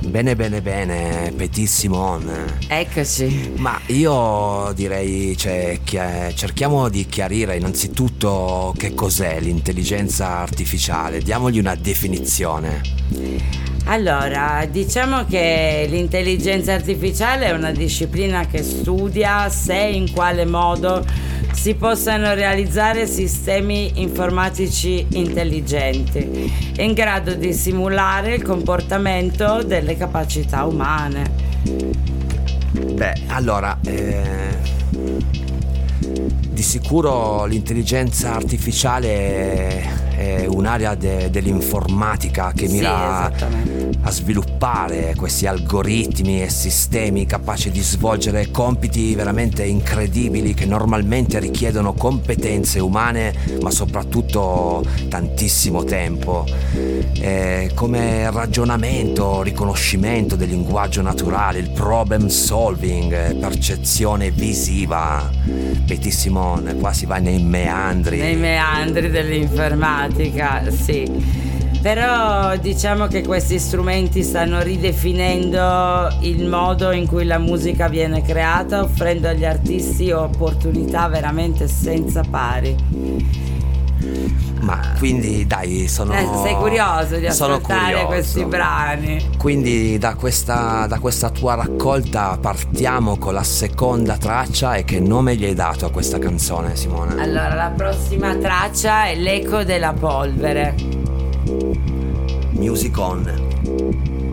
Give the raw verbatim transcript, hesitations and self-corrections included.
Bene, bene, bene, Petit Simon. Eccoci. Ma io direi, cioè, chia- cerchiamo di chiarire innanzitutto che cos'è l'intelligenza artificiale. Diamogli una definizione. Allora, diciamo che l'intelligenza artificiale è una disciplina che studia se e in quale modo si possano realizzare sistemi informatici intelligenti in grado di simulare il comportamento delle capacità umane. Beh, allora, eh, di sicuro l'intelligenza artificiale è un'area de- dell'informatica che mira Sì, a sviluppare questi algoritmi e sistemi capaci di svolgere compiti veramente incredibili che normalmente richiedono competenze umane, ma soprattutto tantissimo tempo, eh, come ragionamento, riconoscimento del linguaggio naturale, il problem solving, percezione visiva. Petit Simon, qua si va nei meandri. Nei meandri dell'informatica, sì. Però diciamo che questi strumenti stanno ridefinendo il modo in cui la musica viene creata, offrendo agli artisti opportunità veramente senza pari. Ma quindi dai, sono Eh, sei curioso di sono ascoltare curioso. questi brani? Quindi da questa, da questa tua raccolta partiamo con la seconda traccia. E che nome gli hai dato a questa canzone, Simone? Allora, la prossima traccia è L'eco della polvere. Music on.